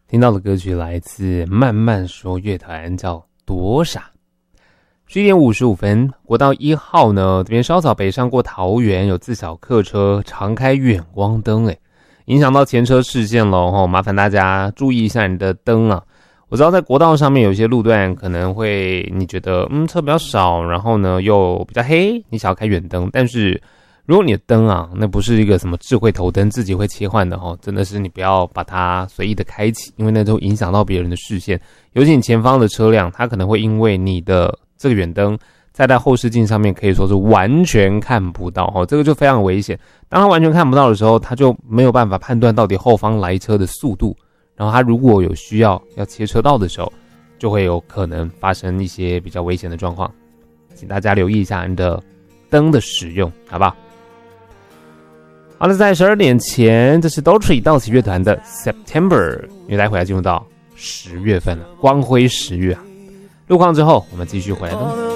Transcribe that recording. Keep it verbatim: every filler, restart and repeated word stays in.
听到的歌曲来自慢慢说乐团，叫多傻。十一点五十五分，国道一号呢，这边稍早北上过桃园，有自小客车常开远光灯，诶，影响到前车视线咯齁，麻烦大家注意一下你的灯啊。我知道在国道上面有一些路段可能会你觉得嗯车比较少，然后呢又比较黑，你想要开远灯，但是如果你的灯啊，那不是一个什么智慧头灯自己会切换的齁，真的是你不要把它随意的开启，因为那都影响到别人的视线，尤其你前方的车辆，它可能会因为你的这个远灯在在后视镜上面可以说是完全看不到齁，这个就非常危险。当它完全看不到的时候，它就没有办法判断到底后方来车的速度，然后它如果有需要要切车道的时候，就会有可能发生一些比较危险的状况，请大家留意一下你的灯的使用，好不好？好了，在十二点前，这是 Daughtry 道奇乐团的 September， 因为待会要进入到十月份了，光辉十月啊。路况之后，我们继续回来的。